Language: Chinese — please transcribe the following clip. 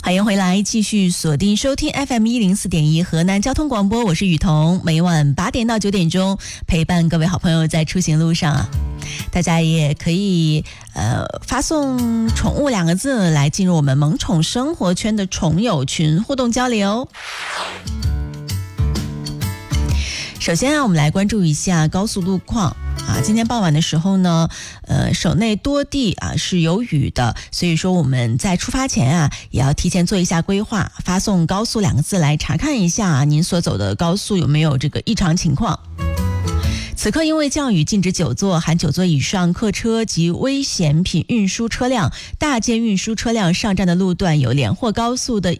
欢迎回来，继续锁定收听 FM104.1 河南交通广播，我是雨桐，每晚8点到9点钟陪伴各位好朋友在出行路上啊。大家也可以发送宠物2个字来进入我们萌宠生活圈的宠友群互动交流。首先我们来关注一下高速路况啊，今天傍晚的时候呢，省内多地是有雨的，所以说我们在出发前也要提前做一下规划，发送高速2个字来查看一下您所走的高速有没有这个异常情况。此刻因为降雨，禁止9座含9座以上客车及危险品运输车辆、大件运输车辆上站的路段有连霍高速的